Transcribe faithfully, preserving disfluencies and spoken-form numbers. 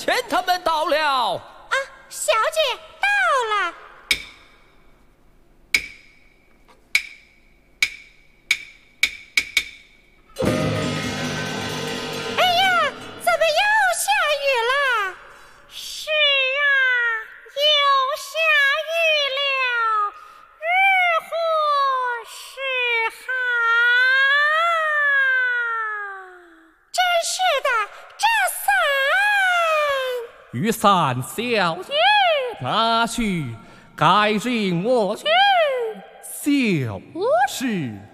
钱他们到了。 啊，小姐到了。哎呀，怎么又下雨了？ 是啊，又下雨了，日祸是寒。 真是的，这伞。 雨伞小姐拿去，该任我去。小事。